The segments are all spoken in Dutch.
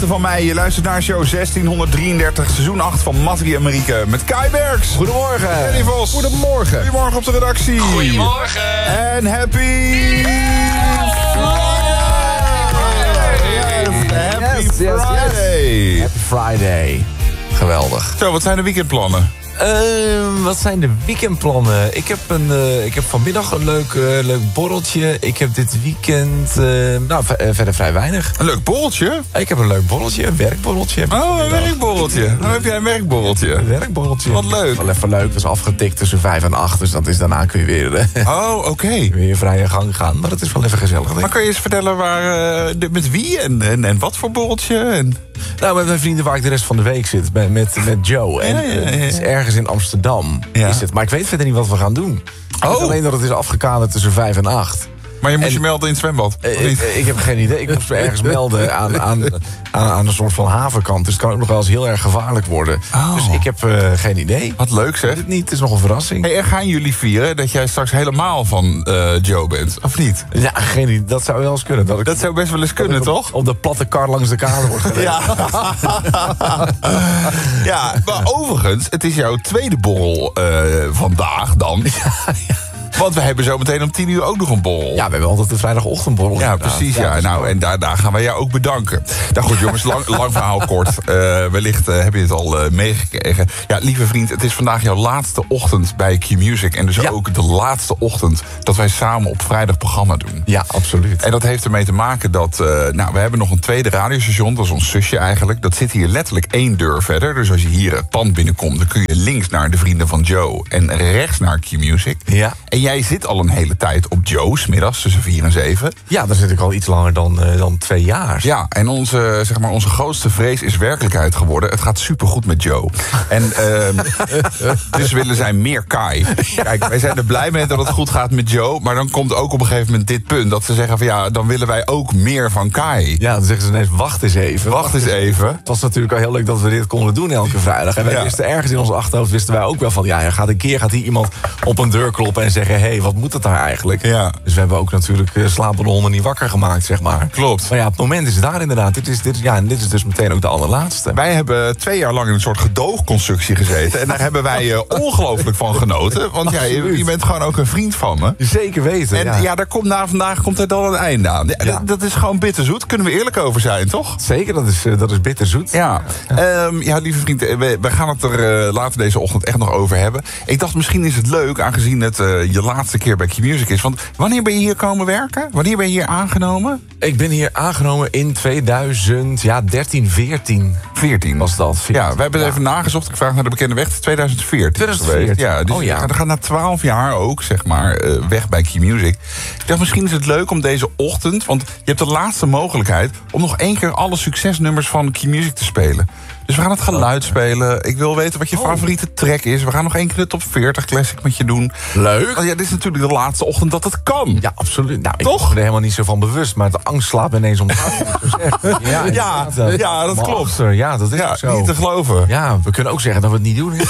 8e van mei. Je luistert naar show 1633, seizoen 8 van Mattie en Marieke. Met Kai Berks. Goedemorgen. Jenny Vos. Goedemorgen. Goedemorgen op de redactie. Goedemorgen. En happy Friday. Happy Friday. Geweldig. Zo, wat zijn de weekendplannen? Wat zijn de weekendplannen? Ik heb vanmiddag een leuk borreltje. Ik heb dit weekend verder vrij weinig. Een leuk borreltje? Ik heb een leuk borreltje, een werkborreltje. Oh, een werkborreltje. Dan heb jij een werkborreltje. Een werkborreltje. Wat leuk. Wel even leuk, dat is afgetikt tussen 5 en 8. Dus dat is, daarna kun je weer, Oh, oké. weer vrij in gang gaan. Maar dat is wel even gezellig. Denk ik. Maar kan je eens vertellen met wie en wat voor borreltje? En... Nou, met mijn vrienden waar ik de rest van de week zit. Met Joe. En het is ergens in Amsterdam. Ja. Is het. Maar ik weet verder niet wat we gaan doen. Ik weet alleen dat het is afgekaderd tussen 5 en 8. Maar je moet je melden in het zwembad. Ik heb geen idee. Ik moest me ergens melden aan een soort van havenkant. Dus het kan ook nog wel eens heel erg gevaarlijk worden. Oh. Dus ik heb geen idee. Wat leuk zeg. Het niet, het is nog een verrassing. Hey, en gaan jullie vieren dat jij straks helemaal van Joe bent? Of niet? Ja, geen idee. Dat zou wel eens kunnen. Dat zou best wel eens kunnen, toch? Op de platte kar langs de kade wordt gereden. Ja. Ja, maar overigens, het is jouw tweede borrel vandaag dan. Ja. Want we hebben zo meteen om 10:00 ook nog een borrel. Ja, we hebben altijd de vrijdagochtendborrel. Ja, inderdaad. precies. Ja. Nou, en daar gaan wij jou ook bedanken. Nou goed, jongens, lang verhaal kort. Wellicht heb je het al meegekregen. Ja, lieve vriend, het is vandaag jouw laatste ochtend bij Q-Music. En dus ook de laatste ochtend dat wij samen op vrijdag programma doen. Ja, absoluut. En dat heeft ermee te maken dat... we hebben nog een tweede radiostation, dat is ons zusje eigenlijk. Dat zit hier letterlijk 1 deur verder. Dus als je hier het pand binnenkomt, dan kun je links naar de Vrienden van Joe... en rechts naar Q-Music. Ja. En jij zit al een hele tijd op Joe, 's middags tussen 4 en 7. Ja, daar zit ik al iets langer dan 2 jaar. Ja, en onze grootste vrees is werkelijkheid geworden. Het gaat supergoed met Joe. En dus willen zij meer Kai. Kijk, wij zijn er blij mee dat het goed gaat met Joe. Maar dan komt ook op een gegeven moment dit punt. Dat ze zeggen van ja, dan willen wij ook meer van Kai. Ja, dan zeggen ze ineens, wacht eens even. Wacht eens even. Het was natuurlijk al heel leuk dat we dit konden doen elke vrijdag. En wij wisten ergens in ons achterhoofd, wisten wij ook wel van... ja, gaat hier iemand op een deur kloppen en zeggen... hé, wat moet het daar eigenlijk? Ja. Dus we hebben ook natuurlijk slapende honden niet wakker gemaakt, zeg maar. Klopt. Maar ja, het moment is daar inderdaad. Dit is dus meteen ook de allerlaatste. Wij hebben 2 jaar lang in een soort gedoogconstructie gezeten. En daar hebben wij ongelooflijk van genoten. Want ja, je bent gewoon ook een vriend van me. Zeker weten, En ja, na vandaag komt er dan een einde aan. Ja, dat is gewoon bitterzoet. Kunnen we eerlijk over zijn, toch? Zeker, dat is bitterzoet. Ja, lieve vriend, we gaan het er later deze ochtend echt nog over hebben. Ik dacht, misschien is het leuk, aangezien het je laatste keer bij Q-Music is. Want wanneer ben je hier komen werken? Wanneer ben je hier aangenomen? Ik ben hier aangenomen in 2013, 14. 14 was dat. 14. Ja, we hebben het even nagezocht. Ik vraag naar de bekende weg. 2014. 2014. Ja, dus we gaan na 12 jaar ook, zeg maar, weg bij Q-Music. Ik dacht, misschien is het leuk om deze ochtend... want je hebt de laatste mogelijkheid... om nog 1 keer alle succesnummers van Q-Music te spelen. Dus we gaan het geluid spelen. Ik wil weten wat je favoriete track is. We gaan nog 1 keer de top 40 classic met je doen. Leuk. Want ja, dit is natuurlijk de laatste ochtend dat het kan. Ja, absoluut. Nou, ik Toch? ben er helemaal niet zo van bewust. Maar de angst slaat me ineens om de hart. Ja, dat klopt. Ja, dat is ook zo. Niet te geloven. Ja, we kunnen ook zeggen dat we het niet doen.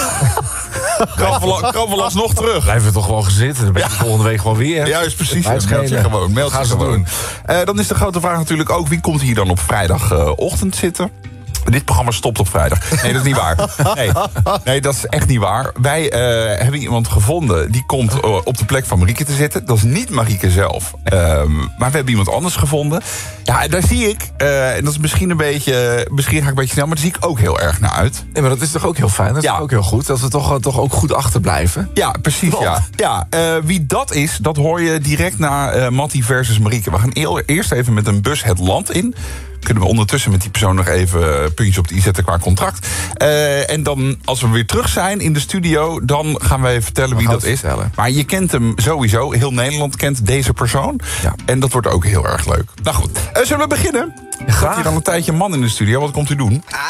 Krabben we alsnog terug. Blijven we toch gewoon gezitten. Dan ben je volgende week gewoon weer. Juist, precies. Meld je gewoon. Gaan ze doen. Dan is de grote vraag natuurlijk ook... wie komt hier dan op vrijdagochtend zitten? Dit programma stopt op vrijdag. Nee, dat is niet waar. Nee, dat is echt niet waar. Wij hebben iemand gevonden die komt op de plek van Marieke te zitten. Dat is niet Marieke zelf. Maar we hebben iemand anders gevonden. Ja, daar zie ik, en dat is misschien ga ik een beetje snel... maar daar zie ik ook heel erg naar uit. Nee, maar dat is toch ook heel fijn? Dat is toch ook heel goed? Dat we toch ook goed achterblijven? Ja, precies, ja. Wie dat is, dat hoor je direct na Mattie versus Marieke. We gaan eerst even met een bus het land in... kunnen we ondertussen met die persoon nog even puntjes op de i zetten qua contract. En dan, als we weer terug zijn in de studio... dan gaan wij vertellen wie dat is. Maar je kent hem sowieso. Heel Nederland kent deze persoon. Ja. En dat wordt ook heel erg leuk. Nou goed, zullen we beginnen? Er gaat hier al een tijdje een man in de studio. Wat komt u doen?